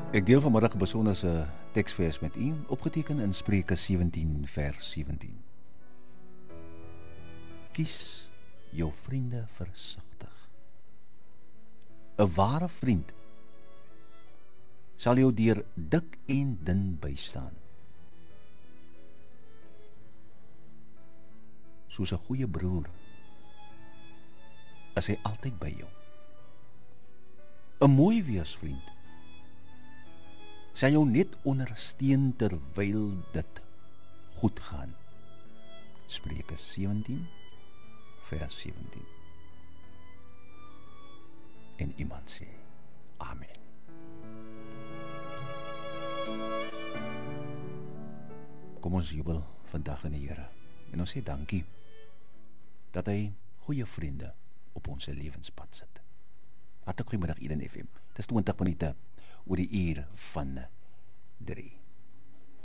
Ek deel vanmiddag 'n besondere teksvers met u, opgeteken in Spreuke 17 vers 17. Kies jou vriende versigtig. 'n Ware vriend sal jou deur dik en dun bystaan. Soos 'n goeie broer is hy altyd by jou. 'n Mooi weersvriend sal jou net ondersteun terwyl dit goed gaan. Spreuke 17 vers 17. En iemand sê, Amen. Kom ons jubel vandag in die Here. En ons sê dankie dat hy goeie vriende op ons lewenspad sit. Hartlik goeiemiddag Eden FM. Dit is 20 minute oor die uur van 3.